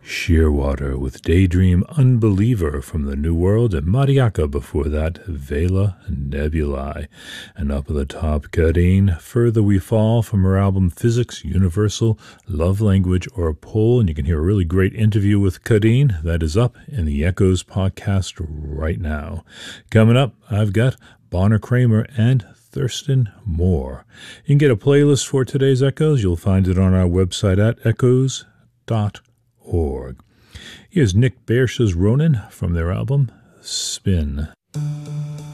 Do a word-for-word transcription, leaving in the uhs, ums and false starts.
Shearwater with Daydream Unbeliever from the New World, and Mariaka before that, Vela Nebulae. And up at the top, Kadeen, Further We Fall from her album Physics, Universal, Love Language, or Pole. And you can hear a really great interview with Kadeen. That is up in the Echoes podcast right now. Coming up, I've got Bonner Kramer and Thurston Moore. You can get a playlist for today's Echoes. You'll find it on our website at echoes dot org. Here's Nick Bersha's Ronin from their album Spin.